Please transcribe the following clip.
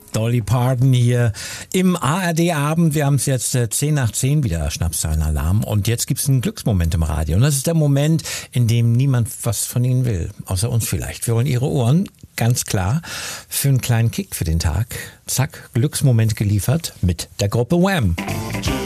Dolly Parton hier im ARD-Abend. Wir haben es jetzt 10 nach 10 wieder, Schnapszahlenalarm. Und jetzt gibt es einen Glücksmoment im Radio. Und das ist der Moment, in dem niemand was von Ihnen will. Außer uns vielleicht. Wir wollen Ihre Ohren, ganz klar, für einen kleinen Kick für den Tag. Zack, Glücksmoment geliefert mit der Gruppe Wham!